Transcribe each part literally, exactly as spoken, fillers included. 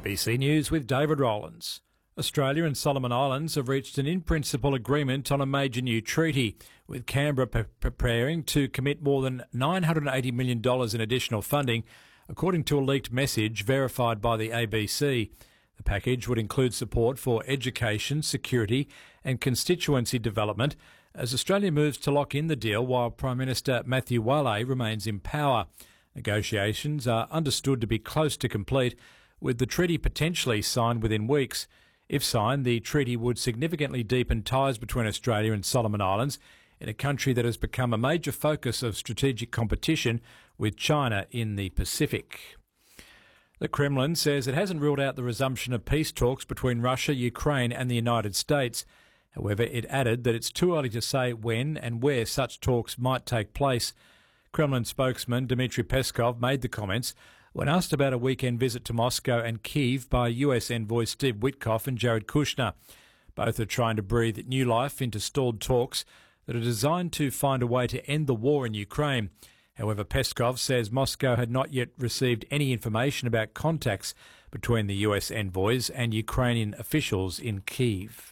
B C News with David Rowlands. Australia and Solomon Islands have reached an in-principle agreement on a major new treaty, with Canberra pre- preparing to commit more than nine hundred eighty million dollars in additional funding, according to a leaked message verified by the A B C. The package would include support for education, security and constituency development as Australia moves to lock in the deal while Prime Minister Matthew Wale remains in power. Negotiations are understood to be close to complete, with the treaty potentially signed within weeks. If signed, the treaty would significantly deepen ties between Australia and Solomon Islands in a country that has become a major focus of strategic competition with China in the Pacific. The Kremlin says it hasn't ruled out the resumption of peace talks between Russia, Ukraine and the United States. However, it added that it's too early to say when and where such talks might take place. Kremlin spokesman Dmitry Peskov made the comments when asked about a weekend visit to Moscow and Kyiv by U S envoys Steve Witkoff and Jared Kushner. Both are trying to breathe new life into stalled talks that are designed to find a way to end the war in Ukraine. However, Peskov says Moscow had not yet received any information about contacts between the U S envoys and Ukrainian officials in Kyiv.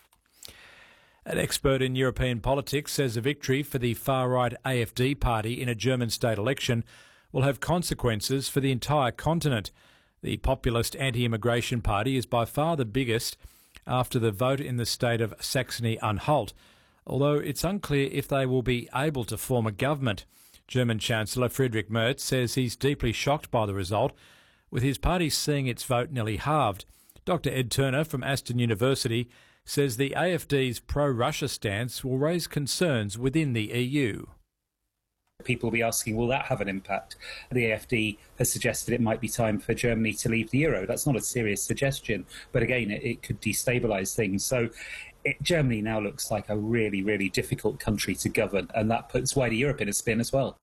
An expert in European politics says a victory for the far-right A F D party in a German state election will have consequences for the entire continent. The populist anti-immigration party is by far the biggest after the vote in the state of Saxony-Anhalt, although it's unclear if they will be able to form a government. German Chancellor Friedrich Merz says he's deeply shocked by the result, with his party seeing its vote nearly halved. Doctor Ed Turner from Aston University says the A F D's pro-Russia stance will raise concerns within the E U. People will be asking, will that have an impact? The A F D has suggested it might be time for Germany to leave the euro. That's not a serious suggestion, but again, it, it could destabilise things. So it, Germany now looks like a really, really difficult country to govern, and that puts wider Europe in a spin as well.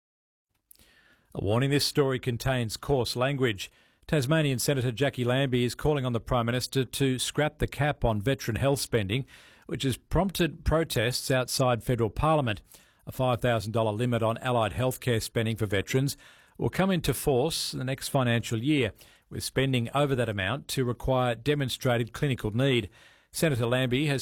A warning: this story contains coarse language. Tasmanian Senator Jackie Lambie is calling on the Prime Minister to scrap the cap on veteran health spending, which has prompted protests outside federal Parliament. A five thousand dollars limit on allied healthcare spending for veterans will come into force the next financial year, with spending over that amount to require demonstrated clinical need. Senator Lambie has